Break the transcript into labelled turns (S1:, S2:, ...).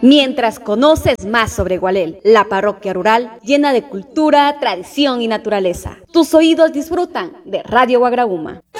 S1: mientras conoces más sobre Gualel, la parroquia rural llena de cultura, tradición y naturaleza. Tus oídos disfrutan de Radio Guagraúma.